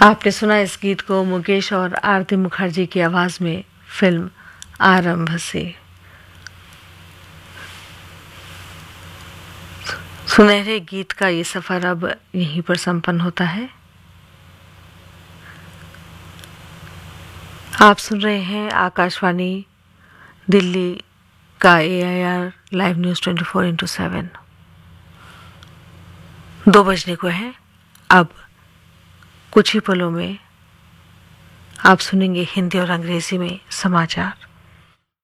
आपने सुना इस गीत को मुकेश और आरती मुखर्जी की आवाज में फिल्म आरंभ से। सुनहरे गीत का ये सफर अब यहीं पर संपन्न होता है। आप सुन रहे हैं आकाशवाणी दिल्ली का AIR लाइव न्यूज 24/7। 2 बजने को है। अब कुछ ही पलों में आप सुनेंगे हिंदी और अंग्रेजी में समाचार।